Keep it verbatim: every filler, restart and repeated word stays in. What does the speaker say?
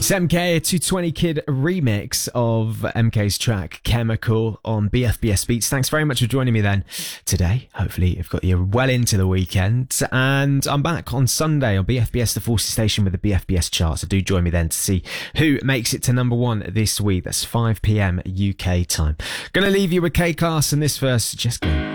It's M K, a two twenty Kid remix of M K's track Chemical on B F B S Beats. Thanks very much for joining me then today. Hopefully you've got you well into the weekend. And I'm back on Sunday on B F B S The Forces Station with the B F B S chart. So do join me then to see who makes it to number one this week. That's five p.m. U K time. Gonna leave you with K-Cast and this verse. Just go.